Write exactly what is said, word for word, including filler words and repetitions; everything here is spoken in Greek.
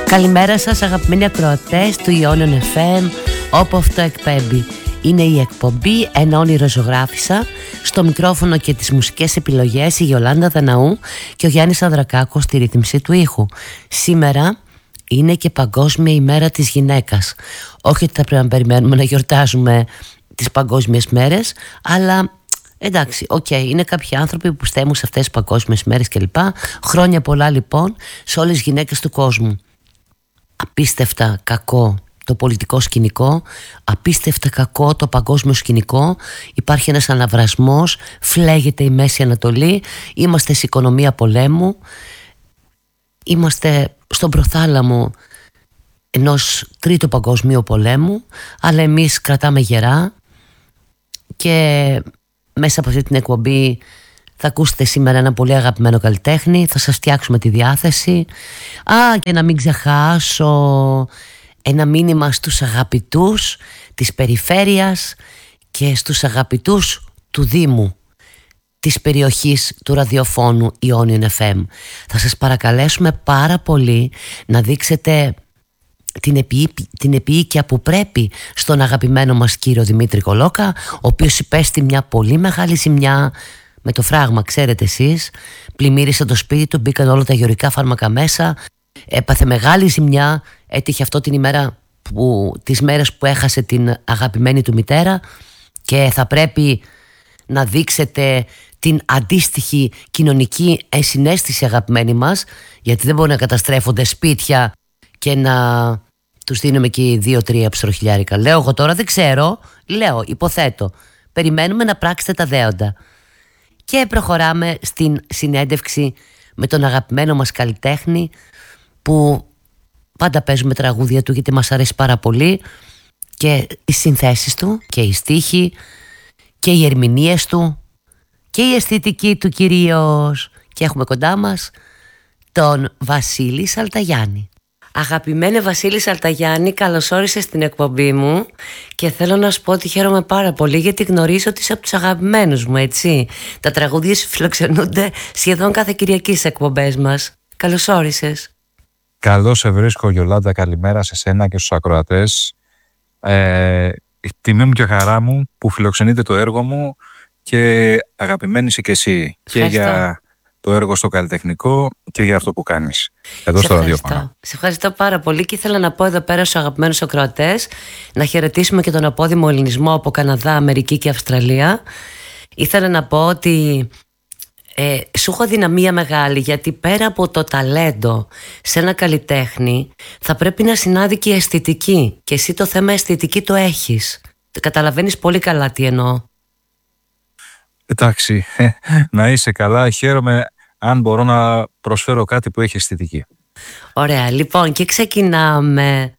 Καλημέρα σας αγαπημένοι ακροατές του Ionian εφ εμ, όπου αυτό εκπέμπει. Είναι η εκπομπή Ένα όνειρο ζωγράφισα. Στο μικρόφωνο και τις μουσικές επιλογές η Γιολάντα Δαναού και ο Γιάννης Ανδρακάκος στη ρύθμιση του ήχου. Σήμερα είναι και Παγκόσμια ημέρα της γυναίκας. Όχι ότι θα πρέπει να περιμένουμε να γιορτάζουμε τις παγκόσμιες μέρες, αλλά εντάξει, οκ, okay, είναι κάποιοι άνθρωποι που στέμουν σε αυτές τις παγκόσμιες μέρες κλπ. Χρόνια πολλά λοιπόν σε όλες τις γυναίκες του κόσμου. Απίστευτα κακό το πολιτικό σκηνικό, απίστευτα κακό το παγκόσμιο σκηνικό. Υπάρχει ένας αναβρασμός, φλέγεται η Μέση Ανατολή, είμαστε σε οικονομία πολέμου, είμαστε στον προθάλαμο ενός τρίτου παγκοσμίου πολέμου, αλλά εμείς κρατάμε γερά και μέσα από αυτή την εκπομπή θα ακούσετε σήμερα ένα πολύ αγαπημένο καλλιτέχνη, θα σας φτιάξουμε τη διάθεση. Α, και να μην ξεχάσω ένα μήνυμα στους αγαπητούς της περιφέρειας και στους αγαπητούς του Δήμου της περιοχής του ραδιοφώνου Ionian εφ εμ. Θα σας παρακαλέσουμε πάρα πολύ να δείξετε την, επί, την επίοικια που πρέπει στον αγαπημένο μας κύριο Δημήτρη Κολόκα, ο οποίος υπέστη μια πολύ μεγάλη ζημιά με το φράγμα, ξέρετε εσείς. Πλημμύρισε το σπίτι του, μπήκαν όλα τα γεωρικά φάρμακα μέσα, έπαθε μεγάλη ζημιά. Έτυχε αυτό την ημέρα που, τις μέρες που έχασε την αγαπημένη του μητέρα, και θα πρέπει να δείξετε την αντίστοιχη κοινωνική ενσυναίσθηση, αγαπημένοι μας, γιατί δεν μπορεί να καταστρέφονται σπίτια και να τους δίνουμε εκεί δύο-τρία ψωροχιλιάρικα. Λέω εγώ τώρα, δεν ξέρω, λέω, υποθέτω. Περιμένουμε να πράξετε τα δέοντα. Και προχωράμε στην συνέντευξη με τον αγαπημένο μας καλλιτέχνη, που πάντα παίζουμε τραγούδια του γιατί μας αρέσει πάρα πολύ, και οι συνθέσεις του και οι στίχοι και οι ερμηνείες του και η αισθητική του κυρίως. Και έχουμε κοντά μας τον Βασίλη Σαλταγιάννη. Αγαπημένε Βασίλη Σαλταγιάννη, καλώς όρισες στην εκπομπή μου, και θέλω να σου πω ότι χαίρομαι πάρα πολύ γιατί γνωρίζω ότι είσαι από τους αγαπημένους μου, έτσι. Τα τραγούδια σου φιλοξενούνται σχεδόν κάθε Κυριακή στις εκπομπές μας. Καλώς όρισες. Καλώς σε βρίσκω, Γιολάντα, καλημέρα σε σένα και στους ακροατές. Ε, τιμή μου και χαρά μου που φιλοξενείτε το έργο μου, και αγαπημένη είσαι και εσύ. Ευχαριστώ. Και για το έργο στο καλλιτεχνικό και για αυτό που κάνεις εδώ στο ραδιόφωνο. Σε ευχαριστώ πάρα πολύ, και ήθελα να πω εδώ πέρα στους αγαπημένους ακροατές να χαιρετήσουμε και τον απόδημο ελληνισμό από Καναδά, Αμερική και Αυστραλία. Ήθελα να πω ότι ε, σου έχω δυναμία μεγάλη, γιατί πέρα από το ταλέντο σε ένα καλλιτέχνη θα πρέπει να συνάδει και η αισθητική, και εσύ το θέμα αισθητική το έχεις. Καταλαβαίνεις πολύ καλά τι εννοώ. Εντάξει, να είσαι καλά. Χαίρομαι αν μπορώ να προσφέρω κάτι που έχει αισθητική. Ωραία, λοιπόν, και ξεκινάμε.